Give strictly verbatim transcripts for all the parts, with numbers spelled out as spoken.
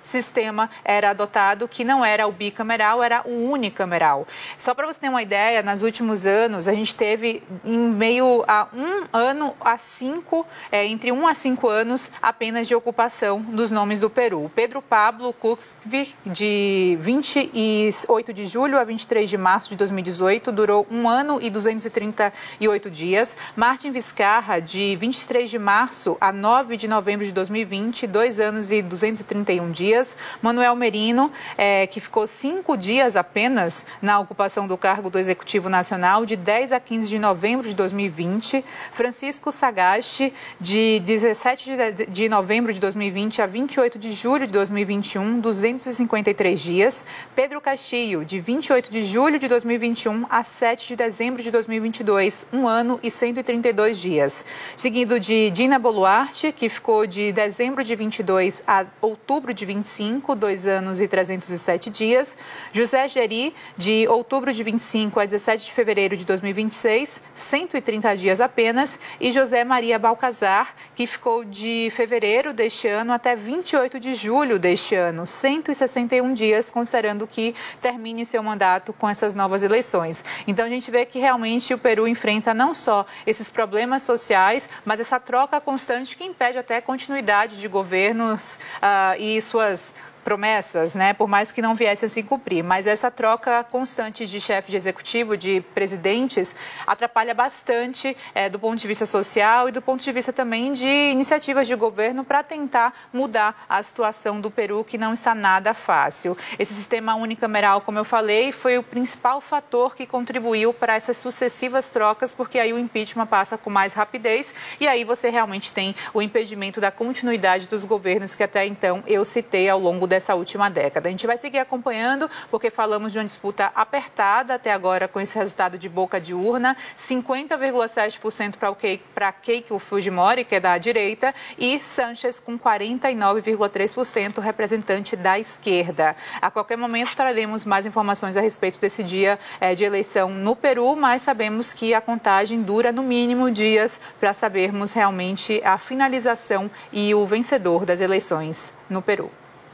sistema era adotado, que não era o bicameral, era o unicameral. Só para você ter uma ideia, nos últimos anos, a gente teve em meio a um ano a cinco, é, entre um a cinco anos apenas de ocupação dos nomes do Peru. Pedro Pablo Kuczynski, de vinte e oito de julho a vinte e três de março de dois mil e dezoito, durou um ano e duzentos e trinta e oito dias. Martin Vizcarra, de vinte e três de março a nove de novembro de dois mil e vinte, dois anos e duzentos e trinta e um dias. Manuel Merino, é, que ficou cinco dias apenas na ocupação do cargo do Executivo Nacional, de dez a quinze de novembro de dois mil e vinte. Francisco Sagasti, de dezessete de novembro de dois mil e vinte a vinte e oito de julho de dois mil e vinte e um, duzentos e cinquenta e três dias. Pedro Castillo, de vinte e oito de julho de dois mil e vinte e um a sete de dezembro de dois mil e vinte e dois, um ano e cento e trinta e dois dias. Seguido de Dina Boluarte, que ficou de dezembro de vinte e dois a outubro de vinte e cinco, dois anos e trezentos e sete dias. José Geri, de outubro de vinte e cinco a dezessete de fevereiro de dois mil e vinte e seis, cento e trinta dias apenas. E José Maria Balcazar, que ficou de fevereiro deste ano até vinte e oito de julho deste ano, cento e sessenta e um dias, considerando que termine seu mandato com essas novas eleições. Então, a gente vê que realmente o Peru enfrenta não só esses problemas sociais, mas essa troca constante que impede até a continuidade de governos uh, e suas promessas, né, por mais que não viessem a se cumprir. Mas essa troca constante de chefe de executivo, de presidentes, atrapalha bastante é, do ponto de vista social e do ponto de vista também de iniciativas de governo para tentar mudar a situação do Peru, que não está nada fácil. Esse sistema unicameral, como eu falei, foi o principal fator que contribuiu para essas sucessivas trocas, porque aí o impeachment passa com mais rapidez e aí você realmente tem o impedimento da continuidade dos governos que até então eu citei ao longo dessa dessa última década. A gente vai seguir acompanhando, porque falamos de uma disputa apertada até agora com esse resultado de boca de urna, cinquenta vírgula sete por cento para Keiko Fujimori, que é da direita, e Sanchez com quarenta e nove vírgula três por cento, representante da esquerda. A qualquer momento traremos mais informações a respeito desse dia é, de eleição no Peru, mas sabemos que a contagem dura no mínimo dias para sabermos realmente a finalização e o vencedor das eleições no Peru.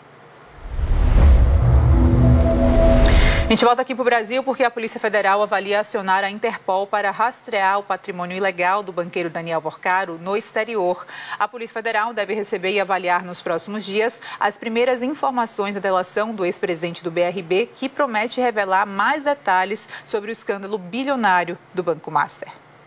A gente volta aqui para o Brasil porque a Polícia Federal avalia acionar a Interpol para rastrear o patrimônio ilegal do banqueiro Daniel Vorcaro no exterior. A Polícia Federal deve receber e avaliar nos próximos dias as primeiras informações da delação do ex-presidente do B R B, que promete revelar mais detalhes sobre o escândalo bilionário do Banco Master.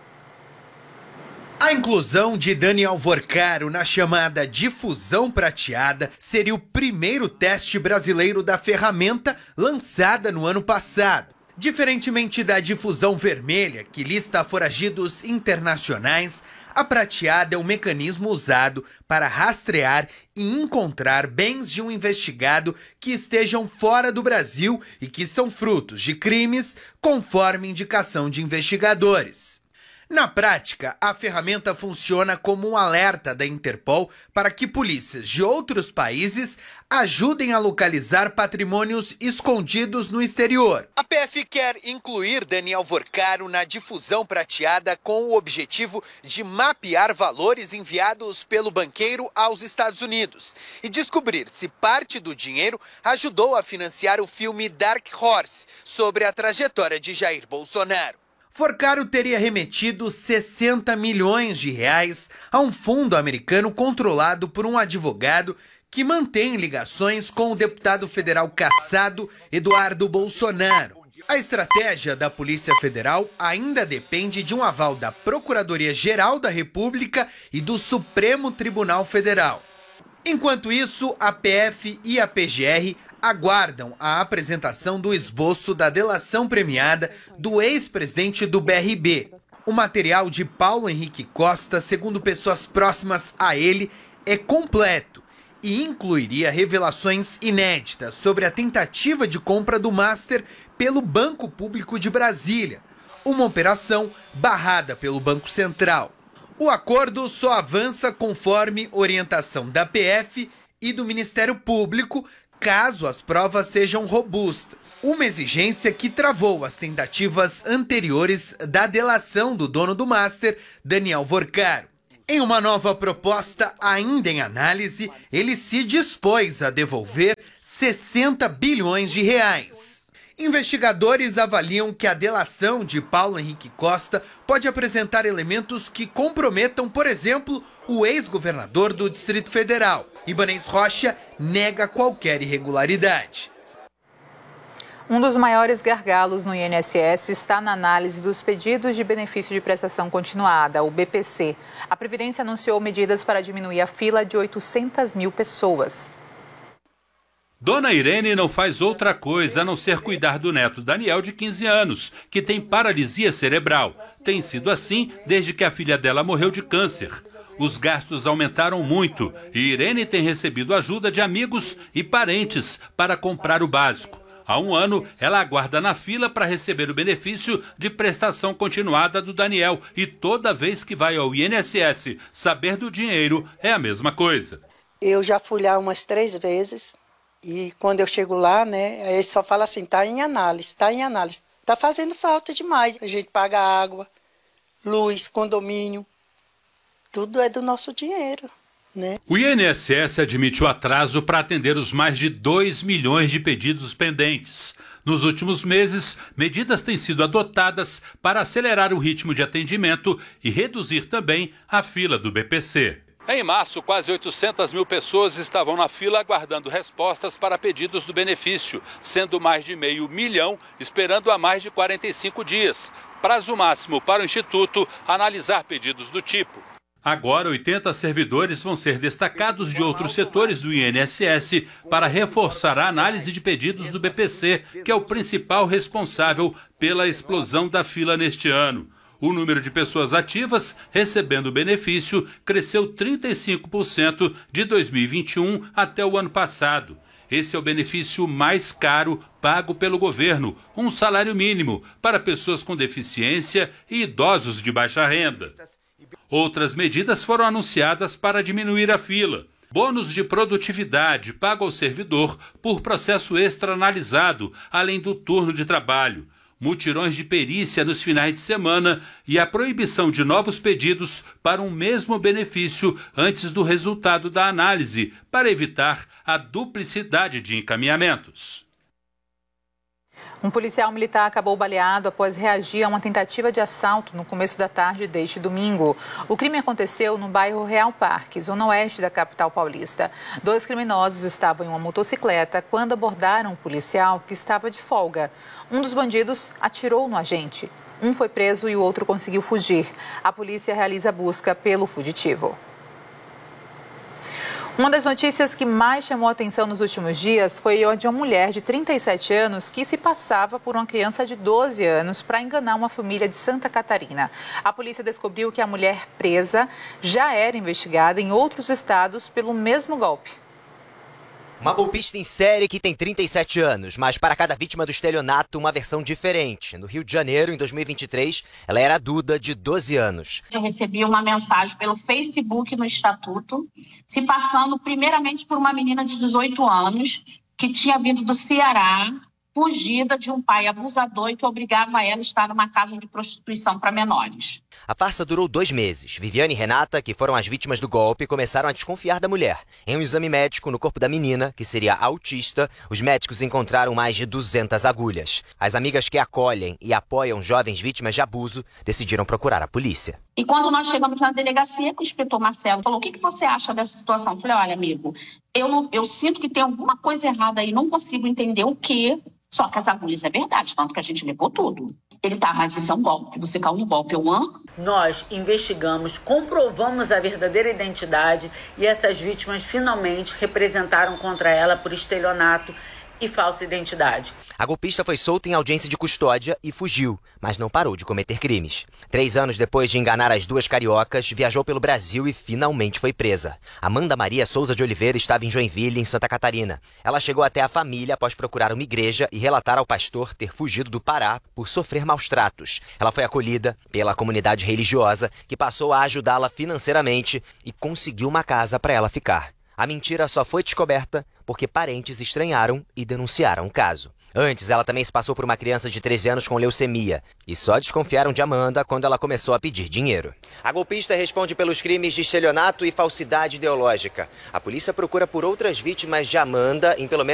A inclusão de Daniel Vorcaro na chamada difusão prateada seria o primeiro teste brasileiro da ferramenta lançada no ano passado. Diferentemente da difusão vermelha, que lista foragidos internacionais, a prateada é um mecanismo usado para rastrear e encontrar bens de um investigado que estejam fora do Brasil e que são frutos de crimes, conforme indicação de investigadores. Na prática, a ferramenta funciona como um alerta da Interpol para que polícias de outros países ajudem a localizar patrimônios escondidos no exterior. A P F quer incluir Daniel Vorcaro na difusão prateada com o objetivo de mapear valores enviados pelo banqueiro aos Estados Unidos e descobrir se parte do dinheiro ajudou a financiar o filme Dark Horse sobre a trajetória de Jair Bolsonaro. Vorcaro teria remetido sessenta milhões de reais a um fundo americano controlado por um advogado que mantém ligações com o deputado federal cassado Eduardo Bolsonaro. A estratégia da Polícia Federal ainda depende de um aval da Procuradoria-Geral da República e do Supremo Tribunal Federal. Enquanto isso, a P F e a P G R aguardam a apresentação do esboço da delação premiada do ex-presidente do B R B. O material de Paulo Henrique Costa, segundo pessoas próximas a ele, é completo e incluiria revelações inéditas sobre a tentativa de compra do Master pelo Banco Público de Brasília, uma operação barrada pelo Banco Central. O acordo só avança conforme orientação da P F e do Ministério Público, caso as provas sejam robustas, uma exigência que travou as tentativas anteriores da delação do dono do Master, Daniel Vorcaro. Em uma nova proposta ainda em análise, ele se dispôs a devolver sessenta bilhões de reais. Investigadores avaliam que a delação de Paulo Henrique Costa pode apresentar elementos que comprometam, por exemplo, o ex-governador do Distrito Federal. Ibanez Rocha nega qualquer irregularidade. Um dos maiores gargalos no I N S S está na análise dos pedidos de benefício de prestação continuada, o B P C. A Previdência anunciou medidas para diminuir a fila de oitocentas mil pessoas. Dona Irene não faz outra coisa a não ser cuidar do neto Daniel, de quinze anos, que tem paralisia cerebral. Tem sido assim desde que a filha dela morreu de câncer. Os gastos aumentaram muito e Irene tem recebido ajuda de amigos e parentes para comprar o básico. Há um ano, ela aguarda na fila para receber o benefício de prestação continuada do Daniel. E toda vez que vai ao I N S S saber do dinheiro, é a mesma coisa. Eu já fui lá umas três vezes. E quando eu chego lá, né, aí só fala assim, tá em análise, tá em análise. Tá fazendo falta demais. A gente paga água, luz, condomínio, tudo é do nosso dinheiro, né? O I N S S admite o atraso para atender os mais de dois milhões de pedidos pendentes. Nos últimos meses, medidas têm sido adotadas para acelerar o ritmo de atendimento e reduzir também a fila do B P C. Em março, quase oitocentas mil pessoas estavam na fila aguardando respostas para pedidos do benefício, sendo mais de meio milhão esperando há mais de quarenta e cinco dias. Prazo máximo para o Instituto analisar pedidos do tipo. Agora, oitenta servidores vão ser destacados de outros setores do I N S S para reforçar a análise de pedidos do B P C, que é o principal responsável pela explosão da fila neste ano. O número de pessoas ativas recebendo o benefício cresceu trinta e cinco por cento de dois mil e vinte e um até o ano passado. Esse é o benefício mais caro pago pelo governo, um salário mínimo para pessoas com deficiência e idosos de baixa renda. Outras medidas foram anunciadas para diminuir a fila. Bônus de produtividade pago ao servidor por processo extra analisado, além do turno de trabalho. Mutirões de perícia nos finais de semana e a proibição de novos pedidos para um mesmo benefício antes do resultado da análise, para evitar a duplicidade de encaminhamentos. Um policial militar acabou baleado após reagir a uma tentativa de assalto no começo da tarde deste domingo. O crime aconteceu no bairro Real Parque, zona oeste da capital paulista. Dois criminosos estavam em uma motocicleta quando abordaram o policial, que estava de folga. Um dos bandidos atirou no agente. Um foi preso e o outro conseguiu fugir. A polícia realiza a busca pelo fugitivo. Uma das notícias que mais chamou a atenção nos últimos dias foi a de uma mulher de trinta e sete anos que se passava por uma criança de doze anos para enganar uma família de Santa Catarina. A polícia descobriu que a mulher presa já era investigada em outros estados pelo mesmo golpe. Uma golpista em série que tem trinta e sete anos, mas para cada vítima do estelionato, uma versão diferente. No Rio de Janeiro, em dois mil e vinte e três, ela era a Duda, de doze anos. Eu recebi uma mensagem pelo Facebook no Estatuto, se passando primeiramente por uma menina de dezoito anos, que tinha vindo do Ceará, fugida de um pai abusador e que obrigava ela a estar numa casa de prostituição para menores. A farsa durou dois meses. Viviane e Renata, que foram as vítimas do golpe, começaram a desconfiar da mulher. Em um exame médico no corpo da menina, que seria autista, os médicos encontraram mais de duzentas agulhas. As amigas que acolhem e apoiam jovens vítimas de abuso decidiram procurar a polícia. E quando nós chegamos na delegacia, o inspetor Marcelo falou: o que, que você acha dessa situação? Eu falei: olha, amigo, eu, não, eu sinto que tem alguma coisa errada aí, não consigo entender o quê. Só que as agulhas é verdade, tanto que a gente levou tudo. Ele tá, mas isso é um golpe, você caiu no golpe, eu amo. Nós investigamos, comprovamos a verdadeira identidade e essas vítimas finalmente representaram contra ela por estelionato e falsa identidade. A golpista foi solta em audiência de custódia e fugiu, mas não parou de cometer crimes. Três anos depois de enganar as duas cariocas, viajou pelo Brasil e finalmente foi presa. Amanda Maria Souza de Oliveira estava em Joinville, em Santa Catarina. Ela chegou até a família após procurar uma igreja e relatar ao pastor ter fugido do Pará por sofrer maus tratos. Ela foi acolhida pela comunidade religiosa, que passou a ajudá-la financeiramente e conseguiu uma casa para ela ficar. A mentira só foi descoberta porque parentes estranharam e denunciaram o caso. Antes, ela também se passou por uma criança de treze anos com leucemia. E só desconfiaram de Amanda quando ela começou a pedir dinheiro. A golpista responde pelos crimes de estelionato e falsidade ideológica. A polícia procura por outras vítimas de Amanda em pelo menos